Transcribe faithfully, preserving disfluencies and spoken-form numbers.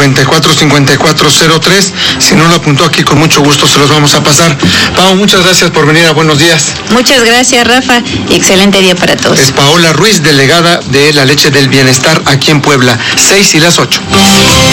noventa y cuatro, cincuenta y cuatro cero tres. Si no lo apuntó aquí, con mucho gusto se los vamos a pasar. Pau, muchas gracias por venir a Buenos Días. Muchas gracias, Rafa, y excelente día para todos. Es Paola Ruiz, delegada de la Leche del Bienestar aquí en Puebla, seis y las ocho.